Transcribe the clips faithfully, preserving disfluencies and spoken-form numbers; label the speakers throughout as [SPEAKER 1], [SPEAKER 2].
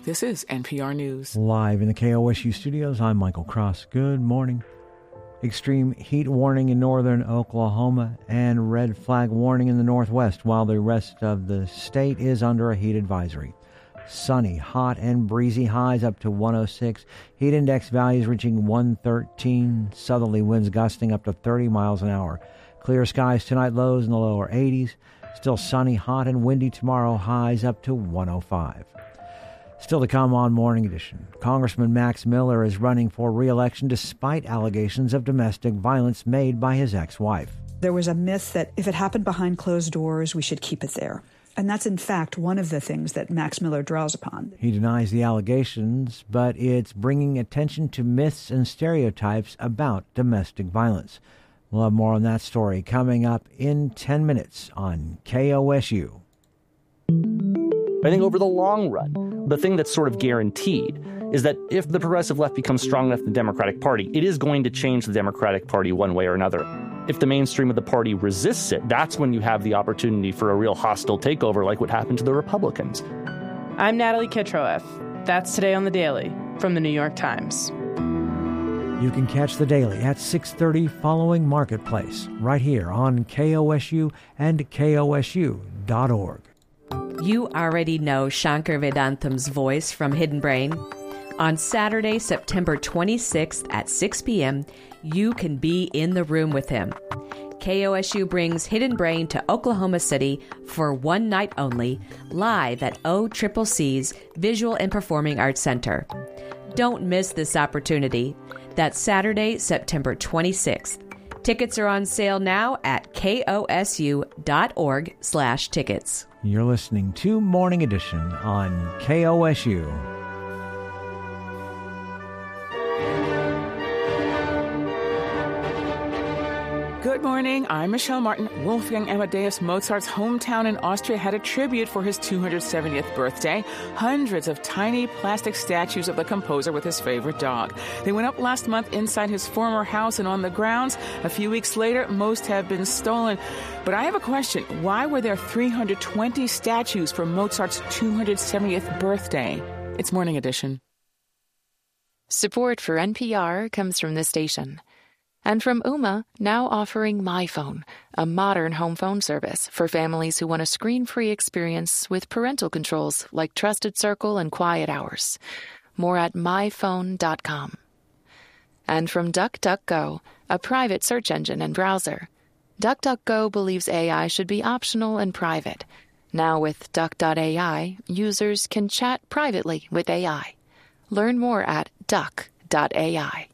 [SPEAKER 1] This is N P R News.
[SPEAKER 2] Live in the K O S U studios, I'm Michael Cross. Good morning. Extreme heat warning in northern Oklahoma and red flag warning in the northwest, while the rest of the state is under a heat advisory. Sunny, hot, and breezy highs up to one oh six. Heat index values reaching one thirteen. Southerly winds gusting up to thirty miles an hour. Clear skies tonight, lows in the lower eighties. Still sunny, hot, and windy tomorrow, highs up to one oh five. Still to come on Morning Edition. Congressman Max Miller is running for re-election despite allegations of domestic violence made by his ex-wife.
[SPEAKER 3] There was a myth that if it happened behind closed doors, we should keep it there. And that's, in fact, one of the things that Max Miller draws upon.
[SPEAKER 2] He denies the allegations, but it's bringing attention to myths and stereotypes about domestic violence. We'll have more on that story coming up in ten minutes on K O S U.
[SPEAKER 4] I think over the long run, the thing that's sort of guaranteed is that if the progressive left becomes strong enough in the Democratic Party, it is going to change the Democratic Party one way or another. If the mainstream of the party resists it, that's when you have the opportunity for a real hostile takeover like what happened to the Republicans.
[SPEAKER 5] I'm Natalie Kitroeff. That's Today on the Daily from the New York Times.
[SPEAKER 2] You can catch The Daily at six thirty following Marketplace, right here on K O S U and K O S U dot org.
[SPEAKER 6] You already know Shankar Vedantham's voice from Hidden Brain. On Saturday, September twenty-sixth at six p.m., you can be in the room with him. K O S U brings Hidden Brain to Oklahoma City for one night only, live at O C C C's Visual and Performing Arts Center. Don't miss this opportunity. That's Saturday, September twenty-sixth. Tickets are on sale now at kosu.org slash tickets.
[SPEAKER 2] You're listening to Morning Edition on K O S U.
[SPEAKER 1] Good morning. I'm Michelle Martin. Wolfgang Amadeus Mozart's hometown in Austria had a tribute for his two hundred seventieth birthday. Hundreds of tiny plastic statues of the composer with his favorite dog. They went up last month inside his former house and on the grounds. A few weeks later, most have been stolen. But I have a question. Why were there three hundred twenty statues for Mozart's two hundred seventieth birthday? It's Morning Edition.
[SPEAKER 7] Support for N P R comes from this station. And from Ooma, now offering MyPhone, a modern home phone service for families who want a screen-free experience with parental controls like Trusted Circle and Quiet Hours. More at my phone dot com. And from DuckDuckGo, a private search engine and browser. DuckDuckGo believes A I should be optional and private. Now with Duck dot A I, users can chat privately with A I. Learn more at duck dot A I.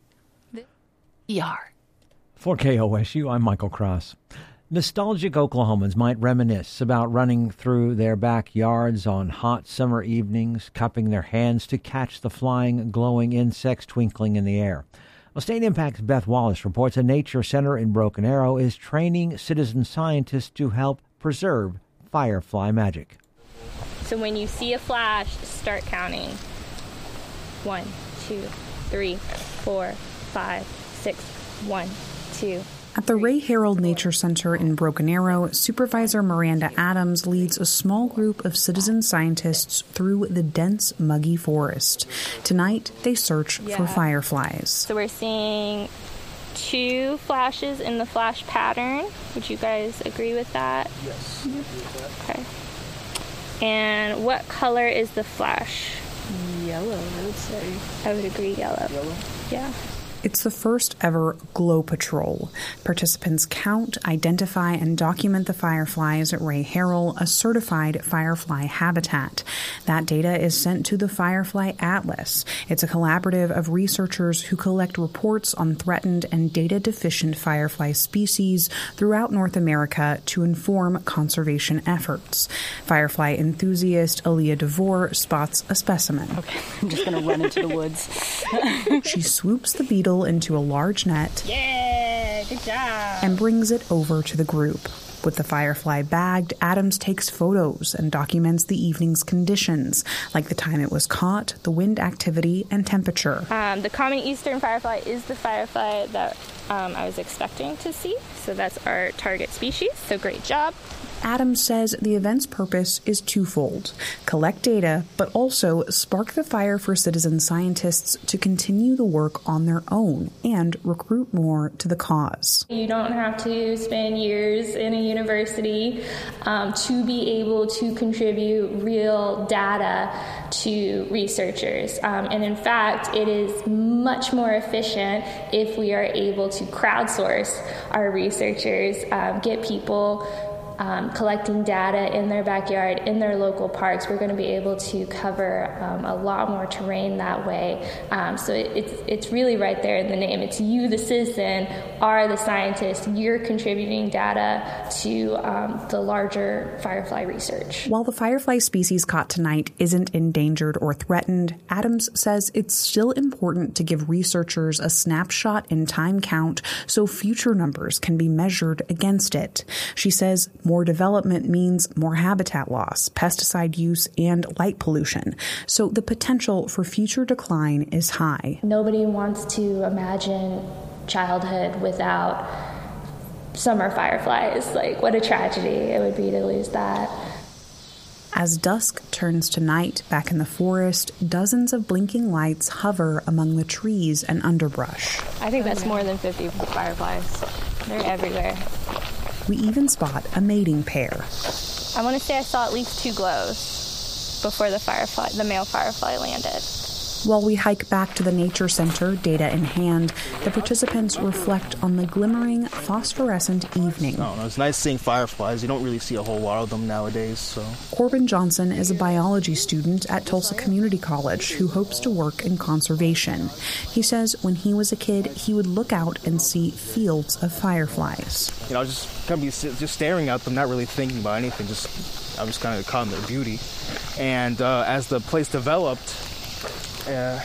[SPEAKER 7] E R.
[SPEAKER 2] For K O S U, I'm Michael Cross. Nostalgic Oklahomans might reminisce about running through their backyards on hot summer evenings, cupping their hands to catch the flying, glowing insects twinkling in the air. Well, State Impact's Beth Wallace reports a nature center in Broken Arrow is training citizen scientists to help preserve firefly magic.
[SPEAKER 8] So when you see a flash, start counting. One, two, three, four, five, six, one, two.
[SPEAKER 9] At the Ray Harold Nature Center in Broken Arrow, Supervisor Miranda Adams leads a small group of citizen scientists through the dense, muggy forest. Tonight, they search yeah. for fireflies.
[SPEAKER 8] So we're seeing two flashes in the flash pattern. Would you guys agree with that?
[SPEAKER 4] Yes.
[SPEAKER 8] Mm-hmm. Okay. And what color is the flash?
[SPEAKER 10] Yellow, I would say.
[SPEAKER 8] I would agree, yellow.
[SPEAKER 10] Yellow?
[SPEAKER 8] Yeah.
[SPEAKER 9] It's the first ever Glow Patrol. Participants count, identify, and document the fireflies at Ray Harrell, a certified firefly habitat. That data is sent to the Firefly Atlas. It's a collaborative of researchers who collect reports on threatened and data-deficient firefly species throughout North America to inform conservation efforts. Firefly enthusiast Aaliyah DeVore spots a specimen.
[SPEAKER 10] Okay, I'm just going to run into the woods.
[SPEAKER 9] She swoops the beetle into a large net.
[SPEAKER 8] Yeah, good job.
[SPEAKER 9] And brings it over to the group. With the firefly bagged, Adams takes photos and documents the evening's conditions, like the time it was caught, the wind activity, and temperature.
[SPEAKER 8] Um, the common eastern firefly is the firefly that um, I was expecting to see, so that's our target species, so great job.
[SPEAKER 9] Adams says the event's purpose is twofold: collect data, but also spark the fire for citizen scientists to continue the work on their own and recruit more to the cause.
[SPEAKER 8] You don't have to spend years in a university um, to be able to contribute real data to researchers. Um, and in fact, it is much more efficient if we are able to crowdsource our researchers, um, get people Um, collecting data in their backyard, in their local parks. We're going to be able to cover um, a lot more terrain that way. Um, so it, it's it's really right there in the name. It's you, the citizen, are the scientist. You're contributing data to um, the larger firefly research.
[SPEAKER 9] While the firefly species caught tonight isn't endangered or threatened, Adams says it's still important to give researchers a snapshot in time count so future numbers can be measured against it. She says more development means more habitat loss, pesticide use, and light pollution. So the potential for future decline is high.
[SPEAKER 8] Nobody wants to imagine childhood without summer fireflies. Like, what a tragedy it would be to lose that.
[SPEAKER 9] As dusk turns to night back in the forest, dozens of blinking lights hover among the trees and underbrush.
[SPEAKER 8] I think that's more than fifty fireflies. They're everywhere.
[SPEAKER 9] We even spot a mating pair.
[SPEAKER 8] I want to say I saw at least two glows before the firefly, the male firefly landed.
[SPEAKER 9] While we hike back to the nature center, data in hand, the participants reflect on the glimmering, phosphorescent evening.
[SPEAKER 11] I don't know, it's nice seeing fireflies. You don't really see a whole lot of them nowadays. So
[SPEAKER 9] Corbin Johnson is a biology student at Tulsa Community College who hopes to work in conservation. He says when he was a kid, he would look out and see fields of fireflies.
[SPEAKER 11] You know, I was just kind of be just staring at them, not really thinking about anything. Just I was kind of caught in their beauty. And uh, as the place developed, Uh,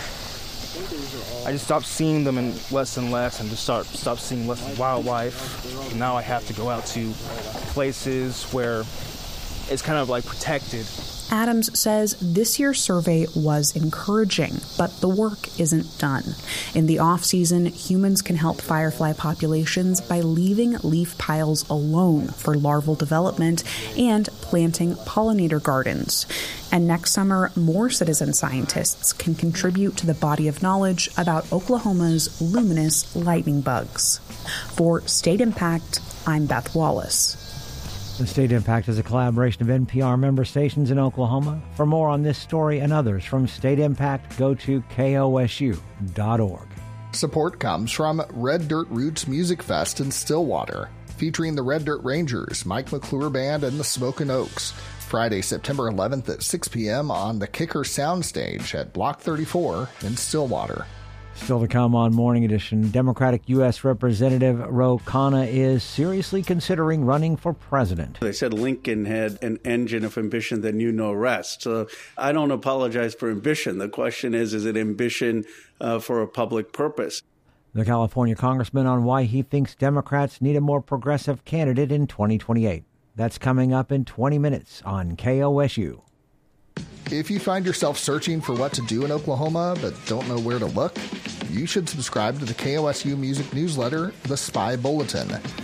[SPEAKER 11] I just stopped seeing them in less and less, and just start stopped seeing less wildlife. And now I have to go out to places where it's kind of like protected.
[SPEAKER 9] Adams says this year's survey was encouraging, but the work isn't done. In the off-season, humans can help firefly populations by leaving leaf piles alone for larval development and planting pollinator gardens. And next summer, more citizen scientists can contribute to the body of knowledge about Oklahoma's luminous lightning bugs. For State Impact, I'm Beth Wallace.
[SPEAKER 2] The State Impact is a collaboration of N P R member stations in Oklahoma. For more on this story and others from State Impact, go to K O S U dot org.
[SPEAKER 12] Support comes from Red Dirt Roots Music Fest in Stillwater, featuring the Red Dirt Rangers, Mike McClure Band, and the Smokin' Oaks. Friday, September eleventh at six p.m. on the Kicker Soundstage at Block thirty-four in Stillwater.
[SPEAKER 2] Still to come on Morning Edition, Democratic U S Representative Ro Khanna is seriously considering running for president.
[SPEAKER 13] They said Lincoln had an engine of ambition that knew no rest. So I don't apologize for ambition. The question is, is it ambition uh, for a public purpose?
[SPEAKER 2] The California congressman on why he thinks Democrats need a more progressive candidate in twenty twenty-eight. That's coming up in twenty minutes on K O S U.
[SPEAKER 12] If you find yourself searching for what to do in Oklahoma but don't know where to look, you should subscribe to the K O S U music newsletter, The Spy Bulletin.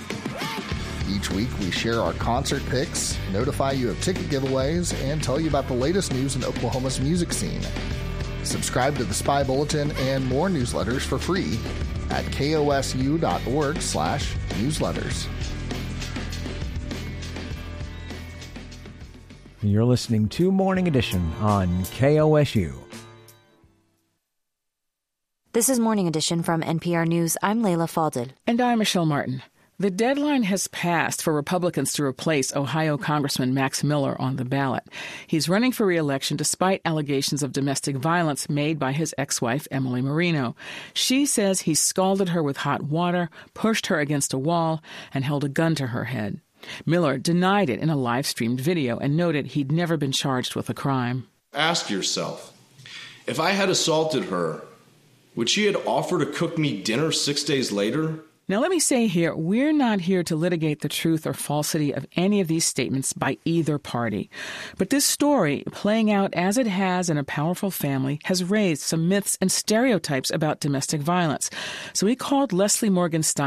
[SPEAKER 12] Each week we share our concert picks, notify you of ticket giveaways, and tell you about the latest news in Oklahoma's music scene. Subscribe to The Spy Bulletin and more newsletters for free at K O S U dot org slash newsletters.
[SPEAKER 2] You're listening to Morning Edition on K O S U.
[SPEAKER 14] This is Morning Edition from N P R News. I'm Layla Faldil.
[SPEAKER 1] And I'm Michelle Martin. The deadline has passed for Republicans to replace Ohio Congressman Max Miller on the ballot. He's running for re-election despite allegations of domestic violence made by his ex-wife, Emily Marino. She says he scalded her with hot water, pushed her against a wall, and held a gun to her head. Miller denied it in a live-streamed video and noted he'd never been charged with a crime.
[SPEAKER 15] Ask yourself, if I had assaulted her, would she have offered to cook me dinner six days later?
[SPEAKER 1] Now, let me say here, we're not here to litigate the truth or falsity of any of these statements by either party. But this story, playing out as it has in a powerful family, has raised some myths and stereotypes about domestic violence. So we called Leslie Morgan Steiner,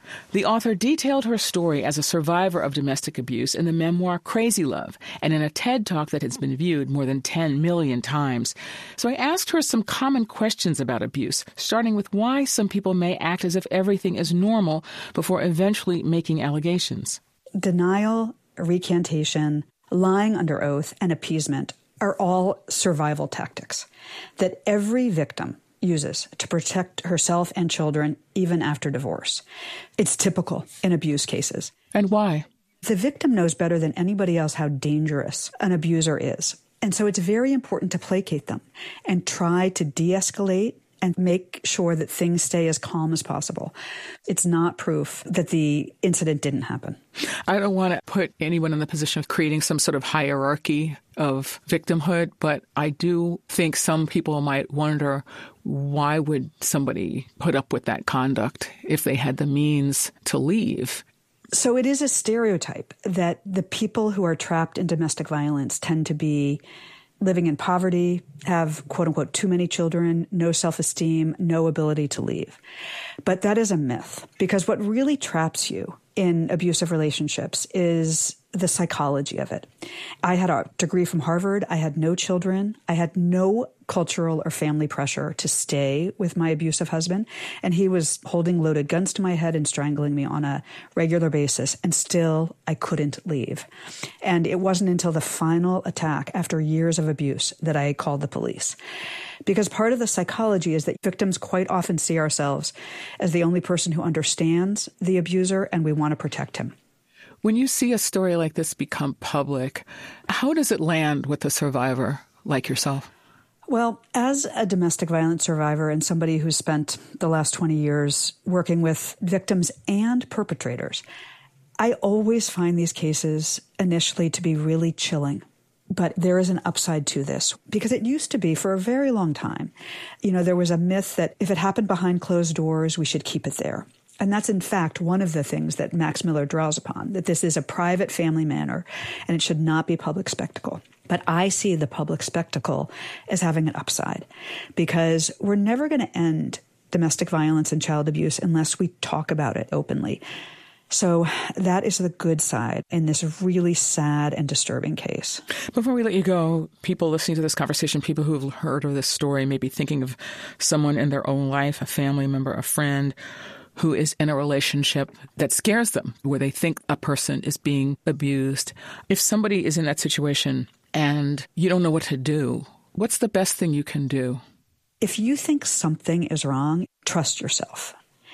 [SPEAKER 1] The author detailed her story as a survivor of domestic abuse in the memoir Crazy Love and in a TED Talk that has been viewed more than ten million times. So I asked her some common questions about abuse, starting with why some people may act as if everything is normal before eventually making allegations.
[SPEAKER 3] Denial, recantation, lying under oath, and appeasement are all survival tactics that every victim uses to protect herself and children even after divorce. It's typical in abuse cases.
[SPEAKER 1] And why?
[SPEAKER 3] The victim knows better than anybody else how dangerous an abuser is. And so it's very important to placate them and try to de-escalate and make sure that things stay as calm as possible. It's not proof that the incident didn't happen.
[SPEAKER 1] I don't want to put anyone in the position of creating some sort of hierarchy of victimhood, but I do think some people might wonder, why would somebody put up with that conduct if they had the means to leave?
[SPEAKER 3] So it is a stereotype that the people who are trapped in domestic violence tend to be living in poverty, have, quote unquote, too many children, no self-esteem, no ability to leave. But that is a myth, because what really traps you in abusive relationships is the psychology of it. I had a degree from Harvard. I had no children. I had no cultural or family pressure to stay with my abusive husband. And he was holding loaded guns to my head and strangling me on a regular basis. And still, I couldn't leave. And it wasn't until the final attack, after years of abuse, that I called the police. Because part of the psychology is that victims quite often see ourselves as the only person who understands the abuser, and we want to protect him.
[SPEAKER 1] When you see a story like this become public, how does it land with a survivor like yourself?
[SPEAKER 3] Well, as a domestic violence survivor and somebody who's spent the last twenty years working with victims and perpetrators, I always find these cases initially to be really chilling. But there is an upside to this, because it used to be for a very long time. You know, there was a myth that if it happened behind closed doors, we should keep it there. And that's, in fact, one of the things that Max Miller draws upon, that this is a private family matter and it should not be public spectacle. But I see the public spectacle as having an upside, because we're never going to end domestic violence and child abuse unless we talk about it openly. So that is the good side in this really sad and disturbing case.
[SPEAKER 1] Before we let you go, people listening to this conversation, people who have heard of this story, may be thinking of someone in their own life, a family member, a friend, who is in a relationship that scares them, where they think a person is being abused. If somebody is in that situation and you don't know what to do, what's the best thing you can do?
[SPEAKER 3] If you think something is wrong, trust yourself.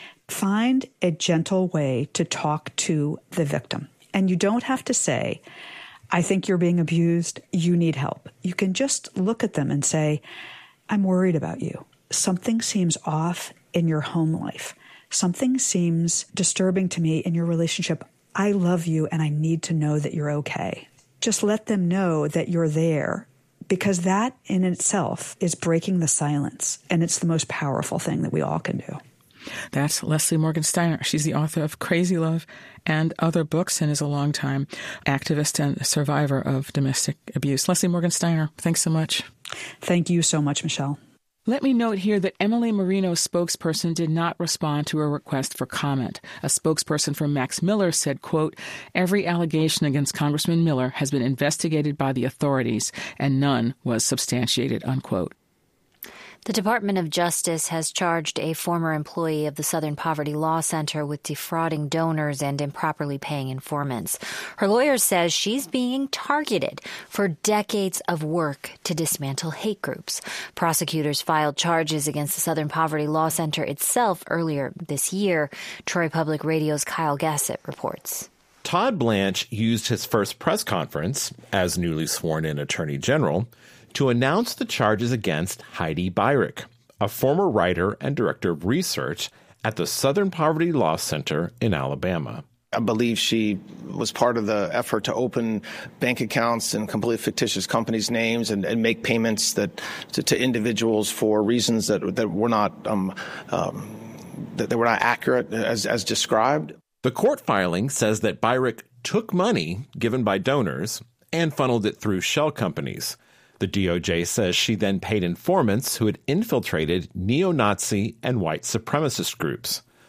[SPEAKER 3] Find a gentle way to talk to the victim. And you don't have to say, I think you're being abused, you need help. You can just look at them and say, I'm worried about you. Something seems off in your home life. Something seems disturbing to me in your relationship. I love you and I need to know that you're okay. Just let them know that you're there, because that in itself is breaking the silence. And it's the most powerful thing that we all can do.
[SPEAKER 1] That's Leslie Morgan-Steiner. She's the author of Crazy Love and other books, and is a longtime activist and survivor of domestic abuse. Leslie Morgan-Steiner, thanks so much.
[SPEAKER 3] Thank you so much, Michelle.
[SPEAKER 1] Let me note here that Emily Marino's spokesperson did not respond to a request for comment. A spokesperson for Max Miller said, quote, every allegation against Congressman Miller has been investigated by the authorities and none was substantiated, unquote.
[SPEAKER 14] The Department of Justice has charged a former employee of the Southern Poverty Law Center with defrauding donors and improperly paying informants. Her lawyer says she's being targeted for decades of work to dismantle hate groups. Prosecutors filed charges against the Southern Poverty Law Center itself earlier this year. Troy Public Radio's Kyle Gassett reports.
[SPEAKER 16] Todd Blanche used his first press conference as newly sworn-in Attorney General to announce the charges against Heidi Beirich, a former writer and director of research at the Southern Poverty Law Center in Alabama.
[SPEAKER 17] I believe she was part of the effort to open bank accounts in completely fictitious companies' names and, and make payments that to, to individuals for reasons that that were not um, um, that, that were not accurate as as described.
[SPEAKER 16] The court filing says that Beirich took money given by donors and funneled it through shell companies. The D O J says she then paid informants who had infiltrated neo-Nazi and white supremacist groups.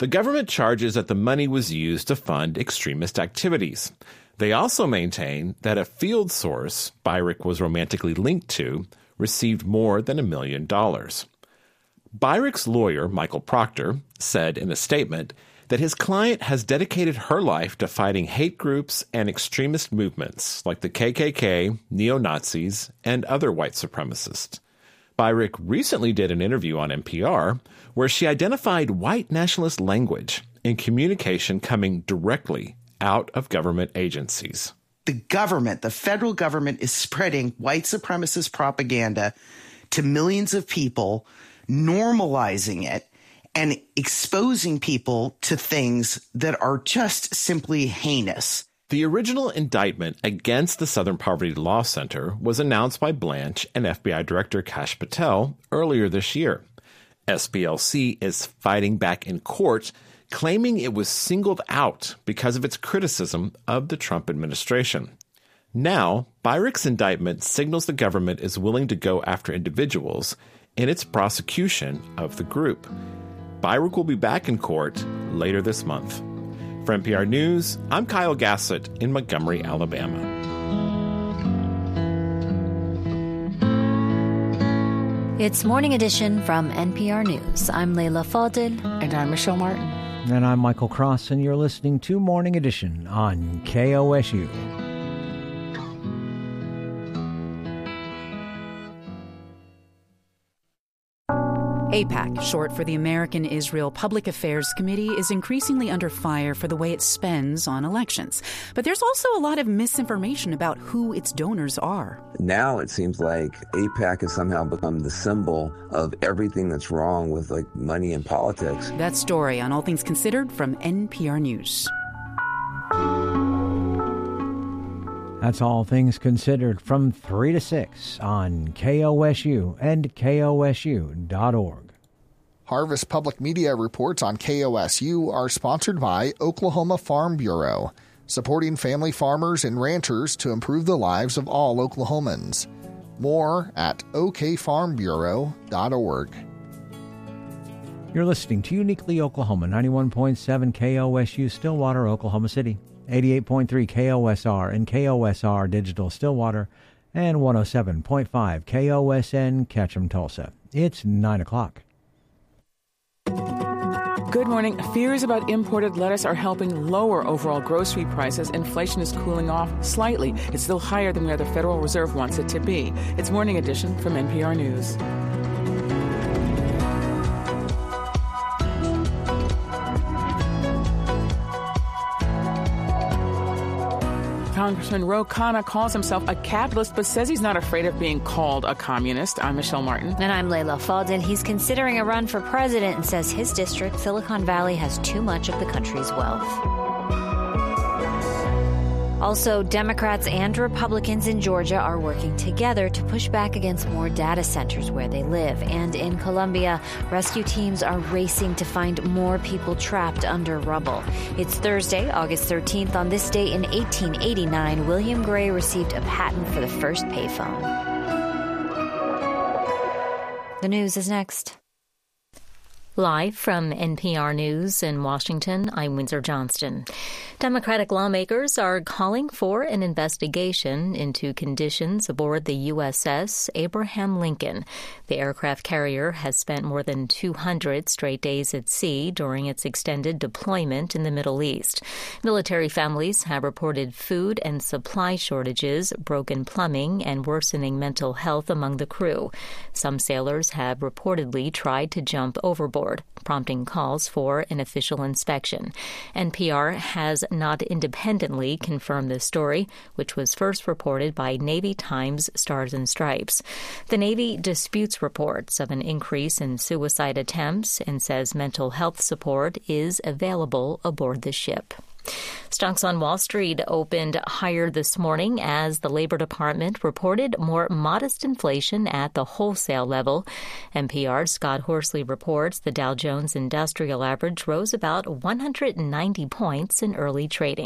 [SPEAKER 16] The government charges that the money was used to fund extremist activities. They also maintain that a field source Byrick was romantically linked to received more than a million dollars. Byrick's lawyer, Michael Proctor, said in a statement that his client has dedicated her life to fighting hate groups and extremist movements like the K K K, neo-Nazis, and other white supremacists. Byrick recently did an interview on N P R where she identified white nationalist language in communication coming directly out of government agencies.
[SPEAKER 18] The government, the federal government, is spreading white supremacist propaganda to millions of people, normalizing it, and exposing people to things that are just simply heinous.
[SPEAKER 16] The original indictment against the Southern Poverty Law Center was announced by Blanche and F B I Director Kash Patel earlier this year. S P L C is fighting back in court, claiming it was singled out because of its criticism of the Trump administration. Now, Byrick's indictment signals the government is willing to go after individuals in its prosecution of the group. Byrick will be back in court later this month. For N P R News, I'm Kyle Gassett in Montgomery, Alabama.
[SPEAKER 14] It's Morning Edition from N P R News. I'm Layla Fadil.
[SPEAKER 1] And I'm Michelle Martin.
[SPEAKER 2] And I'm Michael Cross, and you're listening to Morning Edition on K O S U.
[SPEAKER 19] AIPAC, short for the American Israel Public Affairs Committee, is increasingly under fire for the way it spends on elections. But there's also a lot of misinformation about who its donors are.
[SPEAKER 20] Now it seems like AIPAC has somehow become the symbol of everything that's wrong with like money and politics.
[SPEAKER 19] That story on All Things Considered from N P R News.
[SPEAKER 2] That's All Things Considered from three to six on K O S U and K O S U dot org.
[SPEAKER 12] Harvest Public Media reports on K O S U are sponsored by Oklahoma Farm Bureau, supporting family farmers and ranchers to improve the lives of all Oklahomans. More at O K farm bureau dot org.
[SPEAKER 2] You're listening to Uniquely Oklahoma, ninety-one point seven K O S U Stillwater, Oklahoma City, eighty-eight point three K O S R and K O S R Digital Stillwater, and one oh seven point five K O S N Ketchum Tulsa. It's nine o'clock.
[SPEAKER 1] Good morning. Fears about imported lettuce are helping lower overall grocery prices. Inflation is cooling off slightly. It's still higher than where the Federal Reserve wants it to be. It's Morning Edition from N P R News. Congressman Ro Khanna calls himself a capitalist, but says he's not afraid of being called a communist. I'm Michelle Martin.
[SPEAKER 14] And I'm Layla Fadil. He's considering a run for president and says his district, Silicon Valley, has too much of the country's wealth. Also, Democrats and Republicans in Georgia are working together to push back against more data centers where they live. And in Colombia, rescue teams are racing to find more people trapped under rubble. It's Thursday, August thirteenth. On this day in eighteen eighty-nine, William Gray received a patent for the first payphone. The news is next.
[SPEAKER 21] Live from N P R News in Washington, I'm Windsor Johnston. Democratic lawmakers are calling for an investigation into conditions aboard the U S S Abraham Lincoln. The aircraft carrier has spent more than two hundred straight days at sea during its extended deployment in the Middle East. Military families have reported food and supply shortages, broken plumbing, and worsening mental health among the crew. Some sailors have reportedly tried to jump overboard, prompting calls for an official inspection. N P R has not independently confirmed this story, which was first reported by Navy Times Stars and Stripes. The Navy disputes reports of an increase in suicide attempts and says mental health support is available aboard the ship. Stocks on Wall Street opened higher this morning as the Labor Department reported more modest inflation at the wholesale level. N P R's Scott Horsley reports the Dow Jones Industrial Average rose about one hundred ninety points in early trading.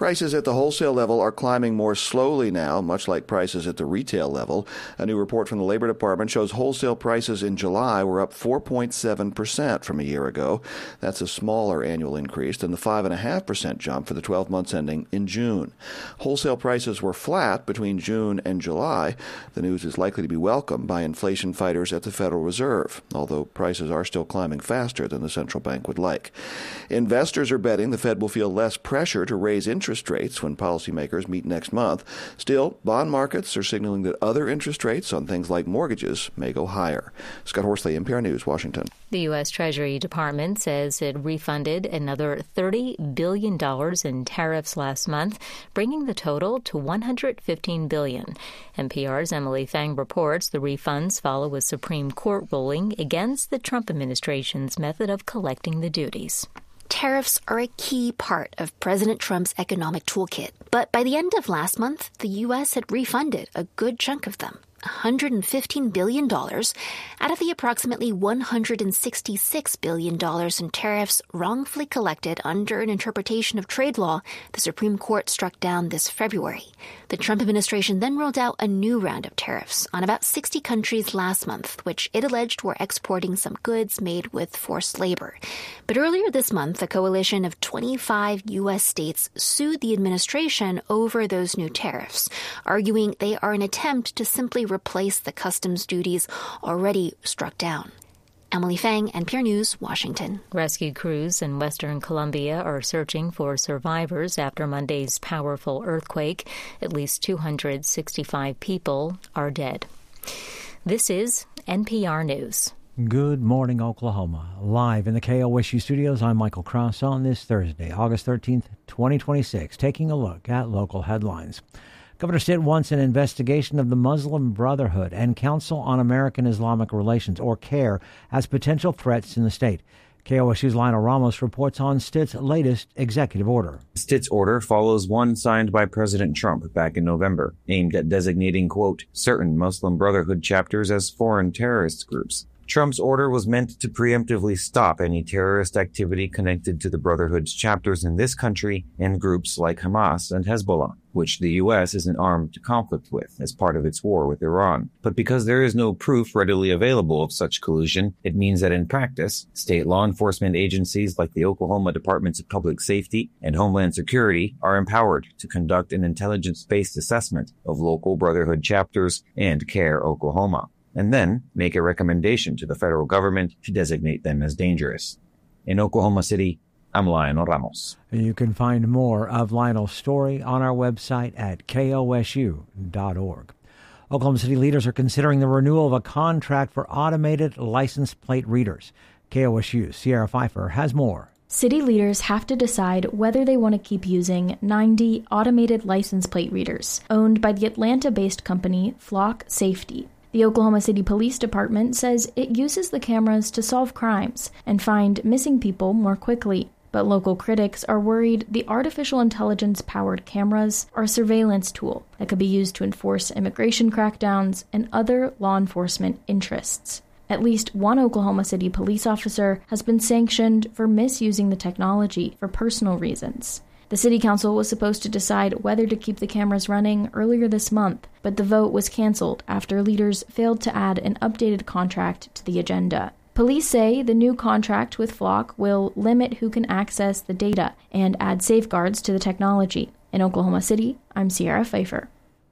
[SPEAKER 5] Prices at the wholesale level are climbing more slowly now, much like prices at the retail level. A new report from the Labor Department shows wholesale prices in July were up four point seven percent from a year ago. That's a smaller annual increase than the five point five percent jump for the twelve months ending in June. Wholesale prices were flat between June and July. The news is likely to be welcomed by inflation fighters at the Federal Reserve, although prices are still climbing faster than the central bank would like. Investors are betting the Fed will feel less pressure to raise interest rates when policymakers meet next month. Still, bond markets are signaling that other interest rates on things like mortgages may go higher. Scott Horsley, N P R News, Washington.
[SPEAKER 21] The U S. Treasury Department says it refunded another thirty billion dollars in tariffs last month, bringing the total to one hundred fifteen billion dollars. N P R's Emily Fang reports the refunds follow a Supreme Court ruling against the Trump administration's method of collecting the duties.
[SPEAKER 22] Tariffs are a key part of President Trump's economic toolkit, but by the end of last month, the U S had refunded a good chunk of them. one hundred fifteen billion dollars out of the approximately one hundred sixty-six billion dollars in tariffs wrongfully collected under an interpretation of trade law the Supreme Court struck down this February. The Trump administration then rolled out a new round of tariffs on about sixty countries last month, which it alleged were exporting some goods made with forced labor. But earlier this month, a coalition of twenty-five U S states sued the administration over those new tariffs, arguing they are an attempt to simply replace the customs duties already struck down. Emily Fang, N P R News, Washington.
[SPEAKER 21] Rescue crews in western Colombia are searching for survivors after Monday's powerful earthquake. At least two hundred sixty-five people are dead. This is N P R News.
[SPEAKER 2] Good morning, Oklahoma. Live in the K O S U studios, I'm Michael Cross on this Thursday, August thirteenth, twenty twenty-six, taking a look at local headlines. Governor Stitt wants an investigation of the Muslim Brotherhood and Council on American Islamic Relations, or CAIR, as potential threats in the state. K O S U's Lionel Ramos reports on Stitt's latest executive order.
[SPEAKER 23] Stitt's order follows one signed by President Trump back in November, aimed at designating, quote, certain Muslim Brotherhood chapters as foreign terrorist groups. Trump's order was meant to preemptively stop any terrorist activity connected to the Brotherhood's chapters in this country and groups like Hamas and Hezbollah, which the U S is in armed conflict with as part of its war with Iran. But because there is no proof readily available of such collusion, it means that in practice, state law enforcement agencies like the Oklahoma Departments of Public Safety and Homeland Security are empowered to conduct an intelligence-based assessment of local Brotherhood chapters and CAIR Oklahoma, and then make a recommendation to the federal government to designate them as dangerous. In Oklahoma City, I'm Lionel Ramos.
[SPEAKER 2] You can find more of Lionel's story on our website at K O S U dot org. Oklahoma City leaders are considering the renewal of a contract for automated license plate readers. K O S U's Sierra Pfeiffer has more.
[SPEAKER 24] City leaders have to decide whether they want to keep using ninety automated license plate readers, owned by the Atlanta-based company Flock Safety. The Oklahoma City Police Department says it uses the cameras to solve crimes and find missing people more quickly. But local critics are worried the artificial intelligence-powered cameras are a surveillance tool that could be used to enforce immigration crackdowns and other law enforcement interests. At least one Oklahoma City police officer has been sanctioned for misusing the technology for personal reasons. The city council was supposed to decide whether to keep the cameras running earlier this month, but the vote was canceled after leaders failed to add an updated contract to the agenda. Police say the new contract with Flock will limit who can access the data and add safeguards to the technology. In Oklahoma City, I'm Sierra Pfeiffer.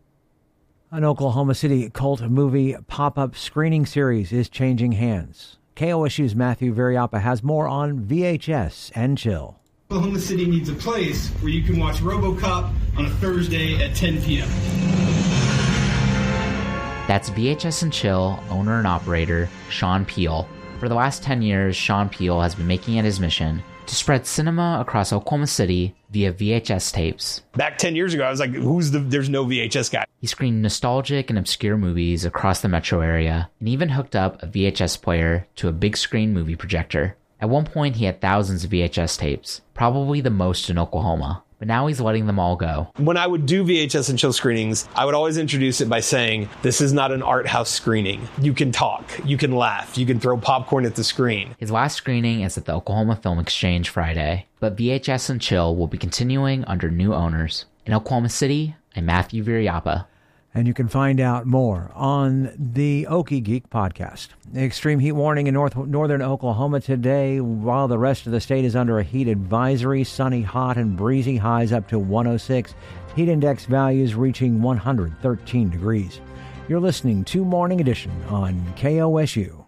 [SPEAKER 2] An Oklahoma City cult movie pop-up screening series is changing hands. K O S U's Matthew Variappa has more on V H S and Chill.
[SPEAKER 25] Oklahoma City needs a place where you can watch RoboCop on a Thursday at ten p.m.
[SPEAKER 26] That's V H S and Chill owner and operator Sean Peel. For the last ten years, Sean Peel has been making it his mission to spread cinema across Oklahoma City via V H S tapes.
[SPEAKER 27] Back ten years ago, I was like, who's the, there's no V H S guy.
[SPEAKER 26] He screened nostalgic and obscure movies across the metro area and even hooked up a V H S player to a big screen movie projector. At one point, he had thousands of V H S tapes, probably the most in Oklahoma. but now he's letting them all go.
[SPEAKER 27] When I would do V H S and chill screenings, I would always introduce it by saying, this is not an art house screening. You can talk, you can laugh, you can throw popcorn at the screen.
[SPEAKER 26] His last screening is at the Oklahoma Film Exchange Friday, but V H S and chill will be continuing under new owners. In Oklahoma City, I'm Matthew Viriapa.
[SPEAKER 2] And you can find out more on the Okie Geek podcast. Extreme heat warning in north, northern Oklahoma today, while the rest of the state is under a heat advisory. Sunny, hot, and breezy, highs up to one oh six. Heat index values reaching one hundred thirteen degrees. You're listening to Morning Edition on K O S U.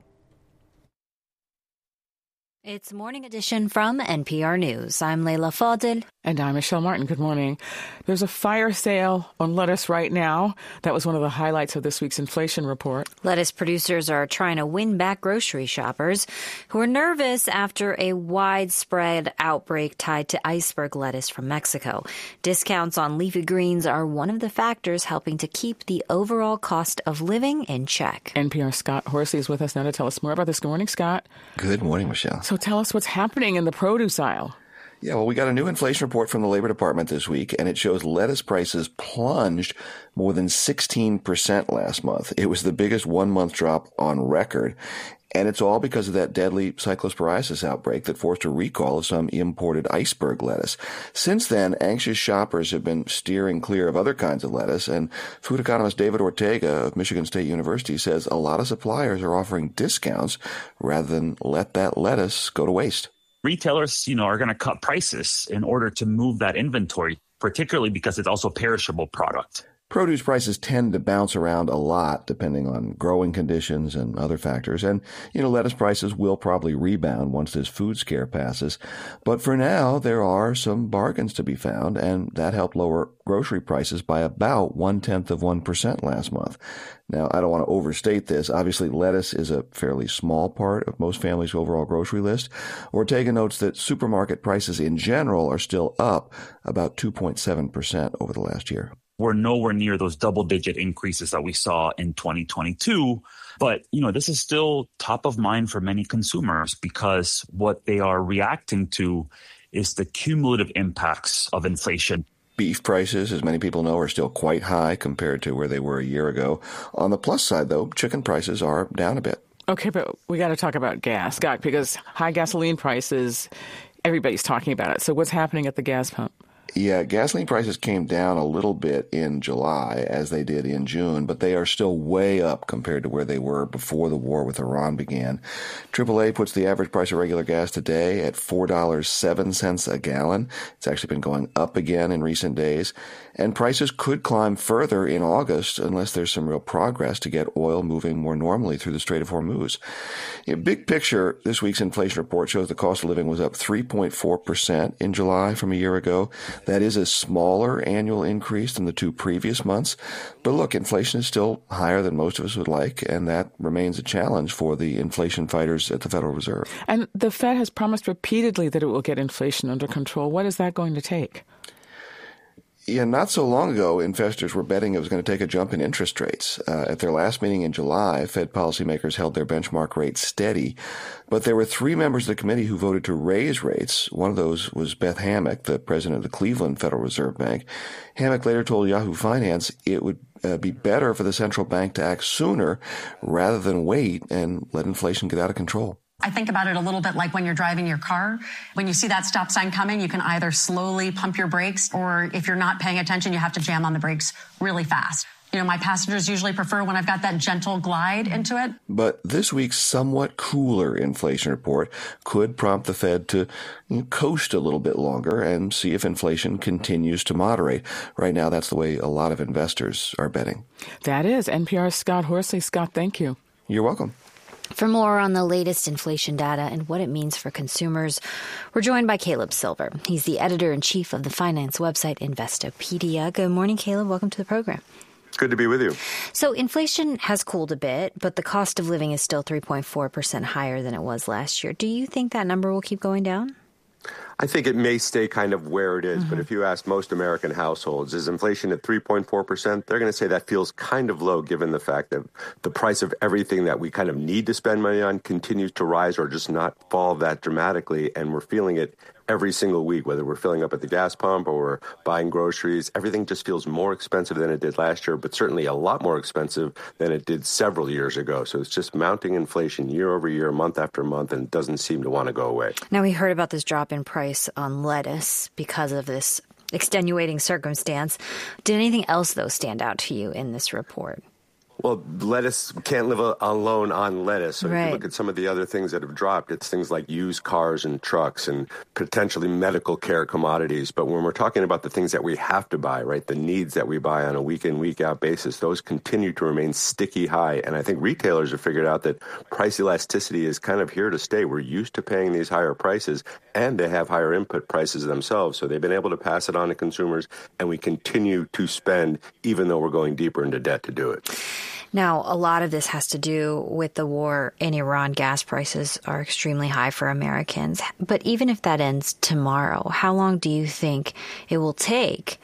[SPEAKER 22] It's Morning Edition from N P R News. I'm Leila Fadel.
[SPEAKER 1] And I'm Michelle Martin. Good morning. There's a fire sale on lettuce right now. That was one of the highlights of this week's inflation report.
[SPEAKER 22] Lettuce producers are trying to win back grocery shoppers who are nervous after a widespread outbreak tied to iceberg lettuce from Mexico. Discounts on leafy greens are one of the factors helping to keep the overall cost of living in check.
[SPEAKER 1] N P R's Scott Horsley is with us now to tell us more about this. Good morning, Scott.
[SPEAKER 5] Good morning, Michelle.
[SPEAKER 1] So tell us what's happening in the produce aisle.
[SPEAKER 5] Yeah, well, we got a new inflation report from the Labor Department this week, and it shows lettuce prices plunged more than sixteen percent last month. It was the biggest one-month drop on record, and it's all because of that deadly cyclosporiasis outbreak that forced a recall of some imported iceberg lettuce. Since then, anxious shoppers have been steering clear of other kinds of lettuce, and food economist David Ortega of Michigan State University says a lot of suppliers are offering discounts rather than let that lettuce go to waste.
[SPEAKER 4] Retailers, you know, are going to cut prices in order to move that inventory, particularly because it's also perishable product.
[SPEAKER 5] Produce prices tend to bounce around a lot depending on growing conditions and other factors. And, you know, lettuce prices will probably rebound once this food scare passes. But for now, there are some bargains to be found, and that helped lower grocery prices by about one-tenth of one percent last month. Now, I don't want to overstate this. Obviously, lettuce is a fairly small part of most families' overall grocery list. Ortega notes that supermarket prices in general are still up about two point seven percent over the last year.
[SPEAKER 4] We're nowhere near those double-digit increases that we saw in twenty twenty-two. But, you know, this is still top of mind for many consumers because what they are reacting to is the cumulative impacts of inflation.
[SPEAKER 5] Beef prices, as many people know, are still quite high compared to where they were a year ago. On the plus side, though, chicken prices are down a bit.
[SPEAKER 1] Okay, but we got to talk about gas, Scott, because high gasoline prices, everybody's talking about it. So what's happening at the gas pump?
[SPEAKER 5] Yeah, gasoline prices came down a little bit in July, as they did in June, but they are still way up compared to where they were before the war with Iran began. triple A puts the average price of regular gas today at four dollars and seven cents a gallon. It's actually been going up again in recent days. And prices could climb further in August unless there's some real progress to get oil moving more normally through the Strait of Hormuz. In big picture, this week's inflation report shows the cost of living was up three point four percent in July from a year ago. That is a smaller annual increase than the two previous months. But look, inflation is still higher than most of us would like, and that remains a challenge for the inflation fighters at the Federal Reserve.
[SPEAKER 1] And the Fed has promised repeatedly that it will get inflation under control. What is that going to take?
[SPEAKER 5] Yeah, not so long ago, investors were betting it was going to take a jump in interest rates. Uh, at their last meeting in July, Fed policymakers held their benchmark rate steady. But there were three members of the committee who voted to raise rates. One of those was Beth Hammack, the president of the Cleveland Federal Reserve Bank. Hammack later told Yahoo Finance it would uh, be better for the central bank to act sooner rather than wait and let inflation get out of control.
[SPEAKER 6] I think about it a little bit like when you're driving your car. When you see that stop sign coming, you can either slowly pump your brakes, or if you're not paying attention, you have to jam on the brakes really fast. You know, my passengers usually prefer when I've got that gentle glide into it.
[SPEAKER 5] But this week's somewhat cooler inflation report could prompt the Fed to you know, coast a little bit longer and see if inflation continues to moderate. Right now, that's the way a lot of investors are betting.
[SPEAKER 1] That is N P R's Scott Horsley. Scott, thank you.
[SPEAKER 5] You're welcome.
[SPEAKER 22] For more on the latest inflation data and what it means for consumers, we're joined by Caleb Silver. He's the editor-in-chief of the finance website Investopedia. Good morning, Caleb. Welcome to the program.
[SPEAKER 7] Good to be with you.
[SPEAKER 22] So inflation has cooled a bit, but the cost of living is still three point four percent higher than it was last year. Do you think that number will keep going down?
[SPEAKER 7] I think it may stay kind of where it is, mm-hmm. but if you ask most American households, is inflation at three point four percent? They're going to say that feels kind of low given the fact that the price of everything that we kind of need to spend money on continues to rise or just not fall that dramatically, and we're feeling it every single week, whether we're filling up at the gas pump or we're buying groceries. Everything just feels more expensive than it did last year, but certainly a lot more expensive than it did several years ago. So it's just mounting inflation year over year, month after month, and it doesn't seem to want to go away.
[SPEAKER 14] Now, we heard about this drop in price on lettuce because of this extenuating circumstance. Did anything else, though, stand out to you in this report?
[SPEAKER 7] Well, lettuce can't live alone on lettuce. So
[SPEAKER 14] right.
[SPEAKER 7] If you look at some of the other things that have dropped, it's things like used cars and trucks and potentially medical care commodities. But when we're talking about the things that we have to buy, right, the needs that we buy on a week in, week out basis, those continue to remain sticky high. And I think retailers have figured out that price elasticity is kind of here to stay. We're used to paying these higher prices, and they have higher input prices themselves. So they've been able to pass it on to consumers, and we continue to spend even though we're going deeper into debt to do it.
[SPEAKER 14] Now, a lot of this has to do with the war in Iran. Gas prices are extremely high for Americans. But even if that ends tomorrow, how long do you think it will take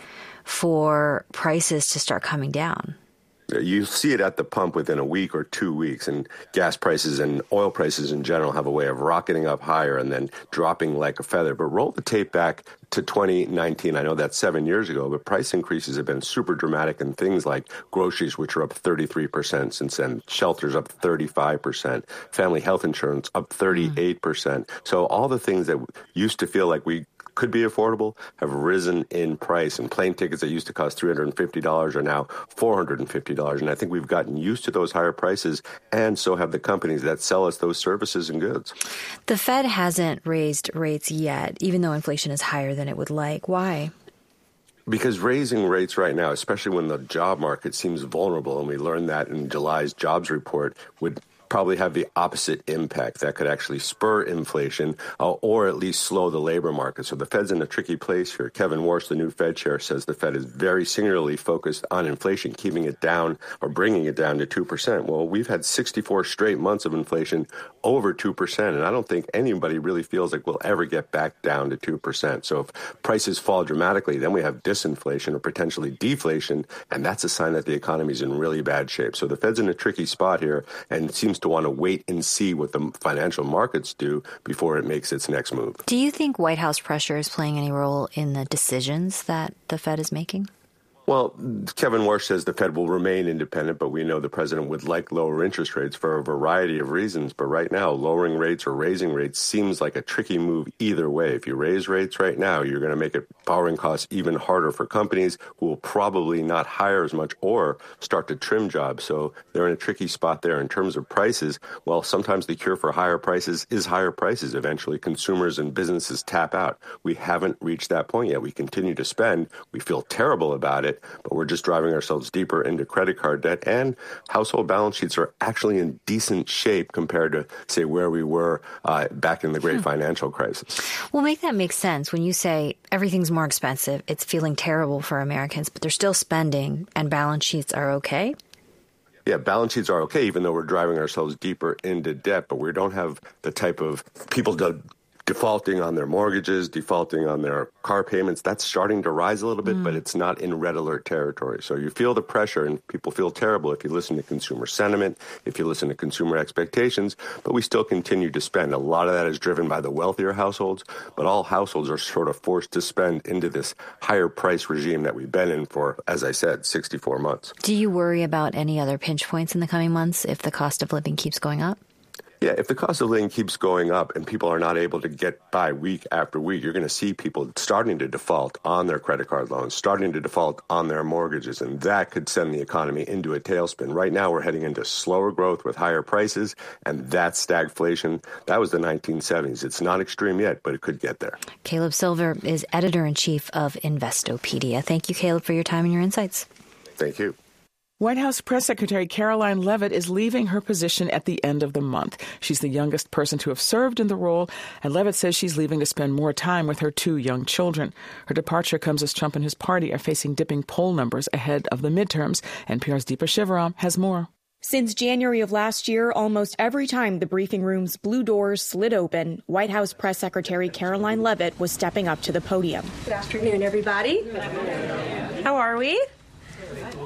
[SPEAKER 14] for prices to start coming down?
[SPEAKER 7] You see it at the pump within a week or two weeks, and gas prices and oil prices in general have a way of rocketing up higher and then dropping like a feather. But roll the tape back to twenty nineteen. I know that's seven years ago, but price increases have been super dramatic in things like groceries, which are up thirty-three percent since then, shelters up thirty-five percent, family health insurance up thirty-eight percent. Mm. So all the things that used to feel like we could be affordable have risen in price, and plane tickets that used to cost three hundred fifty dollars are now four hundred fifty dollars. And I think we've gotten used to those higher prices, and so have the companies that sell us those services and goods.
[SPEAKER 14] The Fed hasn't raised rates yet, even though inflation is higher than it would like. Why?
[SPEAKER 7] Because raising rates right now, especially when the job market seems vulnerable, and we learned that in July's jobs report, would probably have the opposite impact that could actually spur inflation uh, or at least slow the labor market. So the Fed's in a tricky place here. Kevin Warsh, the new Fed chair, says the Fed is very singularly focused on inflation, keeping it down or bringing it down to two percent. Well, we've had sixty-four straight months of inflation over two percent, and I don't think anybody really feels like we'll ever get back down to two percent. So if prices fall dramatically, then we have disinflation or potentially deflation, and that's a sign that the economy is in really bad shape. So the Fed's in a tricky spot here, and it seems to want to wait and see what the financial markets do before it makes its next move.
[SPEAKER 14] Do you think White House pressure is playing any role in the decisions that the Fed is making?
[SPEAKER 7] Well, Kevin Warsh says the Fed will remain independent, but we know the president would like lower interest rates for a variety of reasons. But right now, lowering rates or raising rates seems like a tricky move either way. If you raise rates right now, you're going to make it borrowing costs even harder for companies who will probably not hire as much or start to trim jobs. So they're in a tricky spot there. In terms of prices, well, sometimes the cure for higher prices is higher prices. Eventually, consumers and businesses tap out. We haven't reached that point yet. We continue to spend. We feel terrible about it, but we're just driving ourselves deeper into credit card debt, and household balance sheets are actually in decent shape compared to, say, where we were uh, back in the great hmm. financial crisis.
[SPEAKER 14] Well, make that make sense. When you say everything's more expensive, it's feeling terrible for Americans, but they're still spending and balance sheets are okay?
[SPEAKER 7] Yeah, balance sheets are okay, even though we're driving ourselves deeper into debt, but we don't have the type of people to defaulting on their mortgages, defaulting on their car payments. That's starting to rise a little bit, mm. but it's not in red alert territory. So you feel the pressure, and people feel terrible if you listen to consumer sentiment, if you listen to consumer expectations, but we still continue to spend. A lot of that is driven by the wealthier households, but all households are sort of forced to spend into this higher price regime that we've been in for, as I said, sixty-four months.
[SPEAKER 14] Do you worry about any other pinch points in the coming months if the cost of living keeps going up?
[SPEAKER 7] Yeah, if the cost of living keeps going up and people are not able to get by week after week, you're going to see people starting to default on their credit card loans, starting to default on their mortgages, and that could send the economy into a tailspin. Right now, we're heading into slower growth with higher prices, and that's stagflation. That was the nineteen seventies. It's not extreme yet, but it could get there.
[SPEAKER 14] Caleb Silver is editor-in-chief of Investopedia. Thank you, Caleb, for your time and your insights.
[SPEAKER 7] Thank you.
[SPEAKER 1] White House Press Secretary Karoline Leavitt is leaving her position at the end of the month. She's the youngest person to have served in the role, and Leavitt says she's leaving to spend more time with her two young children. Her departure comes as Trump and his party are facing dipping poll numbers ahead of the midterms. N P R's Deepa Shivaram has more.
[SPEAKER 3] Since January of last year, almost every time the briefing room's blue doors slid open, White House Press Secretary Karoline Leavitt was stepping up to the podium.
[SPEAKER 8] Good afternoon, everybody. How are we?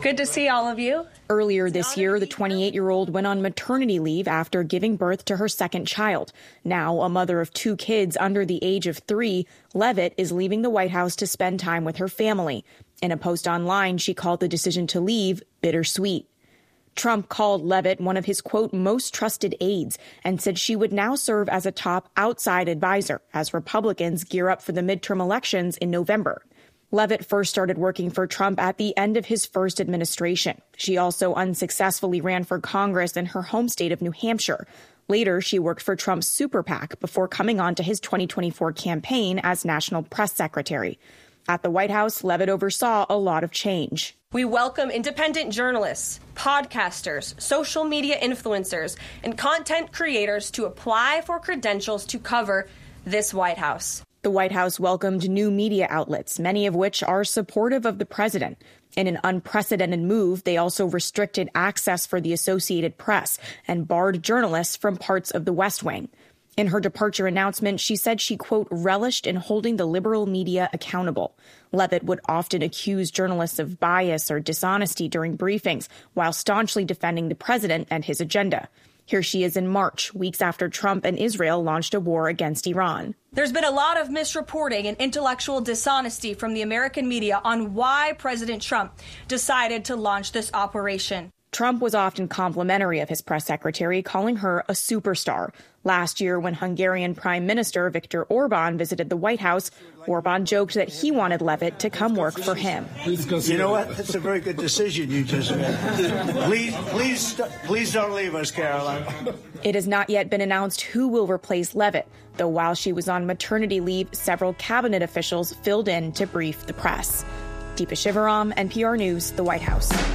[SPEAKER 8] Good to see all of you.
[SPEAKER 3] Earlier this year, the twenty-eight-year-old went on maternity leave after giving birth to her second child. Now, a mother of two kids under the age of three, Leavitt is leaving the White House to spend time with her family. In a post online, she called the decision to leave bittersweet. Trump called Leavitt one of his, quote, most trusted aides and said she would now serve as a top outside advisor as Republicans gear up for the midterm elections in November. Leavitt first started working for Trump at the end of his first administration. She also unsuccessfully ran for Congress in her home state of New Hampshire. Later, she worked for Trump's super PAC before coming on to his twenty twenty-four campaign as national press secretary. At the White House, Leavitt oversaw a lot of change.
[SPEAKER 8] We welcome independent journalists, podcasters, social media influencers, and content creators to apply for credentials to cover this White House.
[SPEAKER 3] The White House welcomed new media outlets, many of which are supportive of the president. In an unprecedented move, they also restricted access for the Associated Press and barred journalists from parts of the West Wing. In her departure announcement, she said she, quote, relished in holding the liberal media accountable. Leavitt would often accuse journalists of bias or dishonesty during briefings, while staunchly defending the president and his agenda. Here she is in March, weeks after Trump and Israel launched a war against Iran.
[SPEAKER 8] There's been a lot of misreporting and intellectual dishonesty from the American media on why President Trump decided to launch this operation.
[SPEAKER 3] Trump was often complimentary of his press secretary, calling her a superstar. Last year, when Hungarian Prime Minister Viktor Orban visited the White House, Orban joked that he wanted Leavitt to come work for him.
[SPEAKER 9] You know what? That's a very good decision you just made. Please, please, please don't leave us, Caroline.
[SPEAKER 3] It has not yet been announced who will replace Leavitt, though while she was on maternity leave, several cabinet officials filled in to brief the press. Deepa Shivaram, N P R News, the White House.